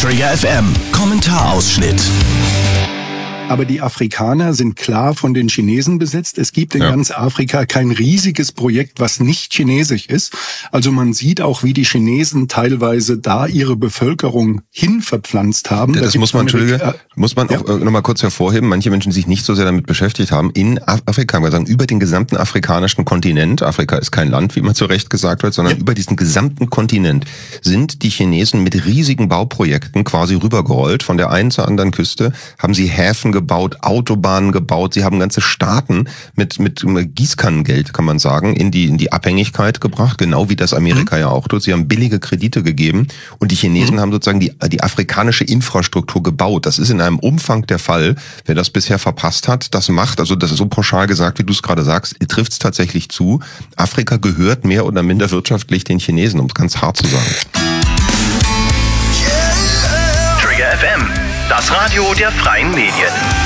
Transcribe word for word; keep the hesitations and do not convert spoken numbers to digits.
Trigger F M, Kommentarausschnitt. Aber die Afrikaner sind klar von den Chinesen besetzt. Es gibt in ja. ganz Afrika kein riesiges Projekt, was nicht chinesisch ist. Also man sieht auch, wie die Chinesen teilweise da ihre Bevölkerung hinverpflanzt haben. Das da muss man, Entschuldige, muss man ja. auch noch mal kurz hervorheben. Manche Menschen, die sich nicht so sehr damit beschäftigt haben, in Afrika, wir sagen über den gesamten afrikanischen Kontinent, Afrika ist kein Land, wie immer zu Recht gesagt wird, sondern ja. über diesen gesamten Kontinent sind die Chinesen mit riesigen Bauprojekten quasi rübergerollt. Von der einen zur anderen Küste haben sie Häfen gebaut, Autobahnen gebaut. Sie haben ganze Staaten mit mit Gießkannengeld, kann man sagen, in die in die Abhängigkeit gebracht, genau wie das Amerika mhm. ja auch tut. Sie haben billige Kredite gegeben und die Chinesen mhm. haben sozusagen die die afrikanische Infrastruktur gebaut. Das ist in einem Umfang der Fall. Wer das bisher verpasst hat, das macht, also das ist so pauschal gesagt, wie du es gerade sagst, trifft es tatsächlich zu. Afrika gehört mehr oder minder wirtschaftlich den Chinesen, um es ganz hart zu sagen. Trigger F M, das Radio der freien Medien.